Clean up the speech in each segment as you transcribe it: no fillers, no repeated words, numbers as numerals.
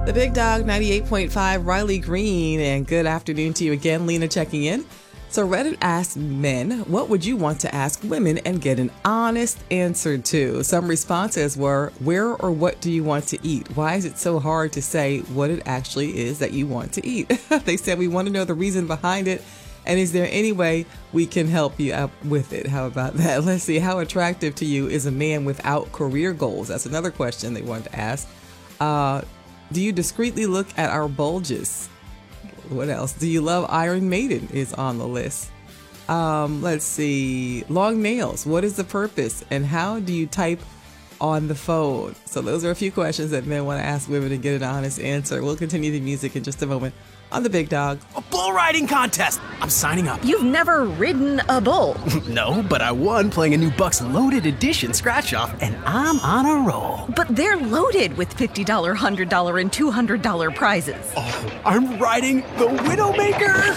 The Big Dog 98.5, Riley Green, and good afternoon to you again. Lena checking in. So Reddit asked men, what would you want to ask women and get an honest answer to? Some responses were, where or what do you want to eat? Why is it so hard to say what it actually is that you want to eat? They said, we want to know the reason behind it. And is there any way we can help you out with it? How about that? Let's see. How attractive to you is a man without career goals? That's another question they wanted to ask. Do you discreetly look at our bulges? What else? Do you love Iron Maiden is on the list. Let's see. Long nails. What is the purpose? And how do you type on the phone? So those are a few questions that men want to ask women and get an honest answer. We'll continue the music in just a moment on The Big Dog. A bull riding contest. I'm signing up. You've never ridden a bull. No, but I won playing a new Bucks Loaded Edition scratch-off, and I'm on a roll. But they're loaded with $50, $100, and $200 prizes. Oh, I'm riding the Widowmaker.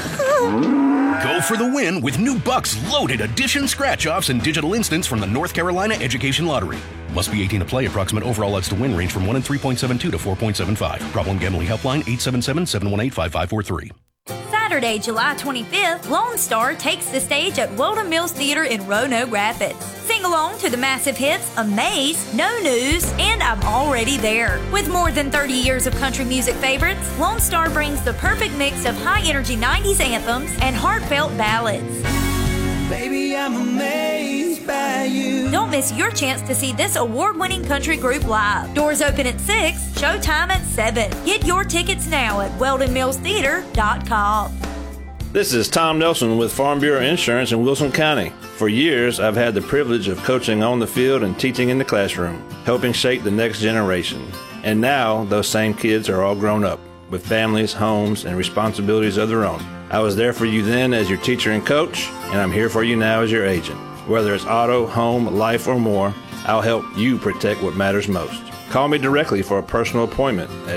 Go for the win with new Bucks Loaded Edition scratch-offs and digital instants from the North Carolina Education Lottery. Must be 18 to play. Approximate overall odds to win range from 1 in 3.72 to 4.75. Problem Gambling Helpline 877-718-5543. Saturday, July 25th, Lone Star takes the stage at Weldon Mills Theater in Roanoke Rapids. Sing along to the massive hits Amaze, No News, and I'm Already There. With more than 30 years of country music favorites, Lone Star brings the perfect mix of high-energy 90s anthems and heartfelt ballads. Baby, I'm amazed by you. Don't miss your chance to see this award-winning country group live. Doors open at 6, showtime at 7. Get your tickets now at weldonmillstheater.com. This is Tom Nelson with Farm Bureau Insurance in Wilson County. For years, I've had the privilege of coaching on the field and teaching in the classroom, helping shape the next generation. And now, those same kids are all grown up, with families, homes, and responsibilities of their own. I was there for you then as your teacher and coach, and I'm here for you now as your agent. Whether it's auto, home, life, or more, I'll help you protect what matters most. Call me directly for a personal appointment at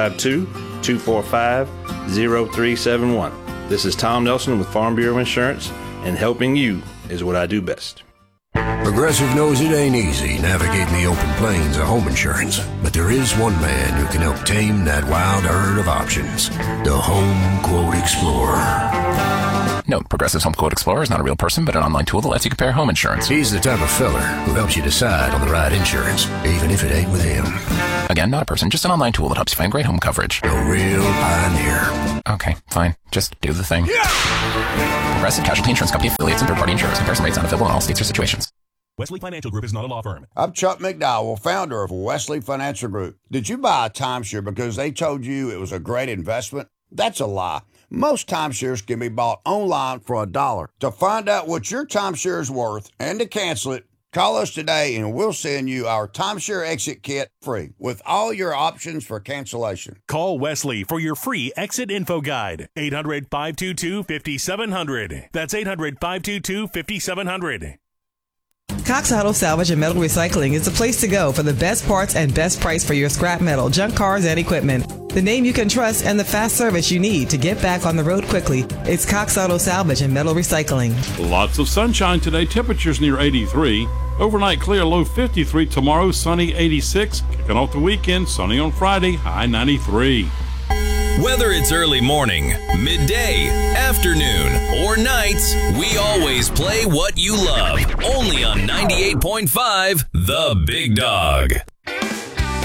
252-245-0371. This is Tom Nelson with Farm Bureau Insurance, and helping you is what I do best. Progressive knows it ain't easy navigating the open plains of home insurance, but there is one man who can help tame that wild herd of options, the Home Quote Explorer. Note, Progressive's Home Quote Explorer is not a real person, but an online tool that lets you compare home insurance. He's the type of fella who helps you decide on the right insurance, even if it ain't with him. Again, not a person, just an online tool that helps you find great home coverage. A real pioneer. Okay, fine. Just do the thing. Progressive Casualty Insurance Company affiliates and third-party insurers. Comparison rates not available in all states or situations. Wesley Financial Group is not a law firm. I'm Chuck McDowell, founder of Wesley Financial Group. Did you buy a timeshare because they told you it was a great investment? That's a lie. Most timeshares can be bought online for $1. To find out what your timeshare is worth and to cancel it, call us today and we'll send you our timeshare exit kit free with all your options for cancellation. Call Wesley for your free exit info guide. 800-522-5700. That's 800-522-5700. Cox Auto Salvage and Metal Recycling is the place to go for the best parts and best price for your scrap metal, junk cars, and equipment. The name you can trust and the fast service you need to get back on the road quickly. It's Cox Auto Salvage and Metal Recycling. Lots of sunshine today. Temperatures near 83. Overnight clear, low 53. Tomorrow, sunny 86. Kicking off the weekend, sunny on Friday, high 93. Whether it's early morning, midday, afternoon, or nights, we always play what you love. Only on 98.5 The Big Dog.